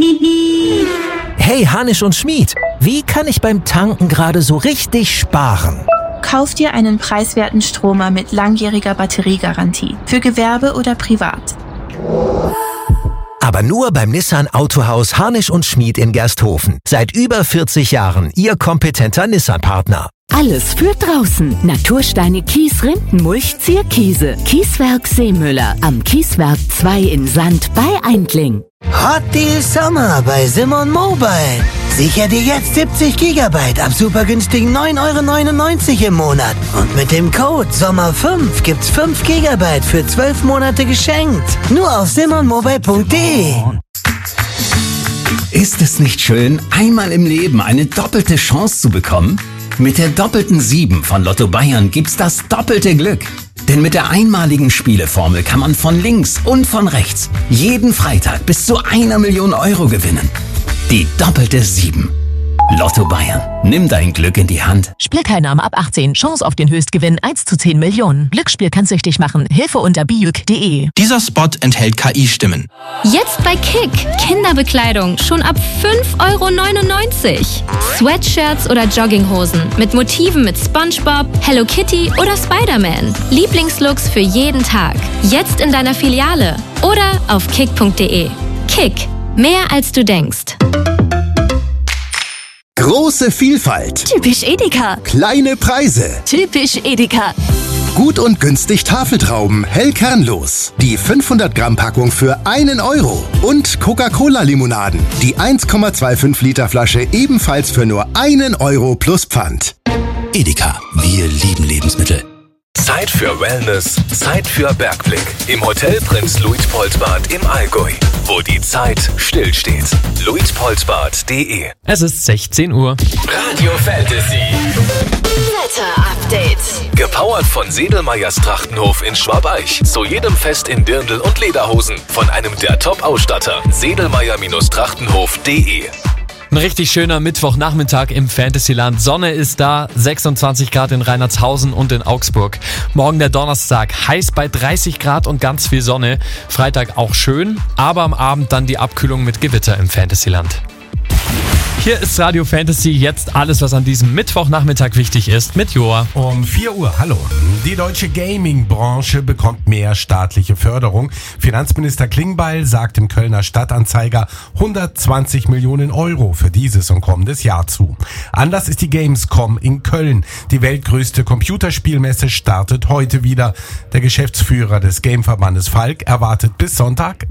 Hey Hanisch und Schmied, wie kann ich beim Tanken gerade so richtig sparen? Kauf dir einen preiswerten Stromer mit langjähriger Batteriegarantie. Für Gewerbe oder privat. Aber nur beim Nissan Autohaus Hanisch und Schmied in Gersthofen. Seit über 40 Jahren Ihr kompetenter Nissan-Partner. Alles für draußen. Natursteine, Kies, Rindenmulch, Zierkiese. Kieswerk Seemüller. Am Kieswerk 2 in Sand bei Eindling. Hot Deal Sommer bei Simon Mobile. Sicher dir jetzt 70 GB ab super günstigen 9,99 € im Monat. Und mit dem Code SOMMER5 gibt's 5 GB für 12 Monate geschenkt. Nur auf simonmobile.de. Ist es nicht schön, einmal im Leben eine doppelte Chance zu bekommen? Mit der doppelten 7 von Lotto Bayern gibt's das doppelte Glück. Denn mit der einmaligen Spieleformel kann man von links und von rechts jeden Freitag bis zu 1 Million Euro gewinnen. Die doppelte 7. Lotto Bayern. Nimm dein Glück in die Hand. Spielteilnahme ab 18. Chance auf den Höchstgewinn 1 zu 10 Millionen. Glücksspiel kann süchtig machen. Hilfe unter biuk.de. Dieser Spot enthält KI-Stimmen. Jetzt bei Kick. Kinderbekleidung schon ab 5,99 €. Sweatshirts oder Jogginghosen mit Motiven mit SpongeBob, Hello Kitty oder Spider-Man. Lieblingslooks für jeden Tag. Jetzt in deiner Filiale oder auf kick.de. Kick. Mehr als du denkst. Große Vielfalt. Typisch Edeka. Kleine Preise. Typisch Edeka. Gut und günstig Tafeltrauben, hellkernlos. Die 500 Gramm Packung für 1 €. Und Coca-Cola-Limonaden. Die 1,25 Liter Flasche ebenfalls für nur 1 € plus Pfand. Edeka, wir lieben Lebensmittel. Zeit für Wellness, Zeit für Bergblick. Im Hotel Prinz Luitpoldbad im Allgäu, wo die Zeit stillsteht. luitpoldbad.de. Es ist 16 Uhr. Radio Fantasy. Wetter-Update. Gepowert von Sedelmeyers Trachtenhof in Schwabeich. Zu jedem Fest in Dirndl und Lederhosen. Von einem der Top-Ausstatter. Sedelmeyer-Trachtenhof.de. Ein richtig schöner Mittwochnachmittag im Fantasyland. Sonne ist da, 26 Grad in Reinhardshausen und in Augsburg. Morgen der Donnerstag, heiß bei 30 Grad und ganz viel Sonne. Freitag auch schön, aber am Abend dann die Abkühlung mit Gewitter im Fantasyland. Hier ist Radio Fantasy, jetzt alles, was an diesem Mittwochnachmittag wichtig ist, mit Joa. Um 4 Uhr, hallo. Die deutsche Gaming-Branche bekommt mehr staatliche Förderung. Finanzminister Klingbeil sagt im Kölner Stadtanzeiger 120 Millionen Euro für dieses und kommendes Jahr zu. Anlass ist die Gamescom in Köln. Die weltgrößte Computerspielmesse startet heute wieder. Der Geschäftsführer des Gameverbandes Falk erwartet bis Sonntag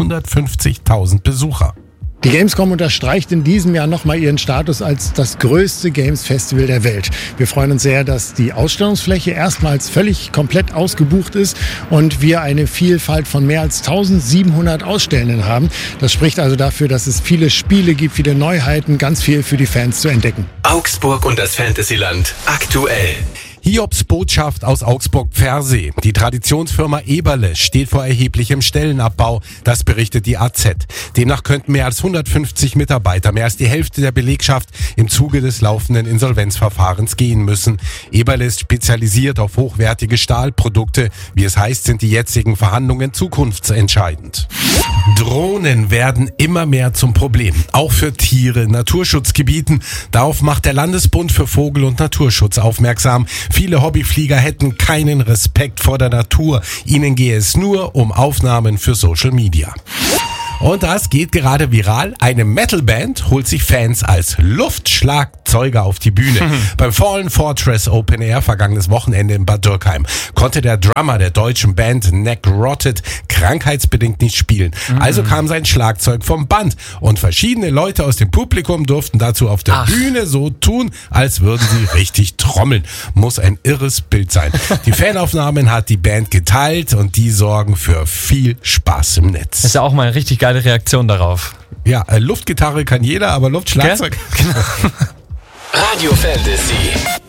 350.000 Besucher. Die Gamescom unterstreicht in diesem Jahr nochmal ihren Status als das größte Games-Festival der Welt. Wir freuen uns sehr, dass die Ausstellungsfläche erstmals völlig komplett ausgebucht ist und wir eine Vielfalt von mehr als 1700 Ausstellenden haben. Das spricht also dafür, dass es viele Spiele gibt, viele Neuheiten, ganz viel für die Fans zu entdecken. Augsburg und das Fantasyland aktuell. Hiobs Botschaft aus Augsburg-Pfersee. Die Traditionsfirma Eberle steht vor erheblichem Stellenabbau. Das berichtet die AZ. Demnach könnten mehr als 150 Mitarbeiter, mehr als die Hälfte der Belegschaft, im Zuge des laufenden Insolvenzverfahrens gehen müssen. Eberle ist spezialisiert auf hochwertige Stahlprodukte. Wie es heißt, sind die jetzigen Verhandlungen zukunftsentscheidend. Drohnen werden immer mehr zum Problem. Auch für Tiere in Naturschutzgebieten. Darauf macht der Landesbund für Vogel- und Naturschutz aufmerksam. Viele Hobbyflieger hätten keinen Respekt vor der Natur. Ihnen gehe es nur um Aufnahmen für Social Media. Und das geht gerade viral. Eine Metalband holt sich Fans als Luftschlagzeuger auf die Bühne. Beim Fallen Fortress Open Air vergangenes Wochenende in Bad Dürkheim konnte der Drummer der deutschen Band Necrotic krankheitsbedingt nicht spielen. Also kam sein Schlagzeug vom Band und verschiedene Leute aus dem Publikum durften dazu auf der Bühne so tun, als würden sie richtig trommeln. Muss ein irres Bild sein. Die Fanaufnahmen hat die Band geteilt und die sorgen für viel Spaß im Netz. Ist ja auch mal eine richtig geile Reaktion darauf. Ja, Luftgitarre kann jeder, aber Luftschlagzeug. Radio Fantasy.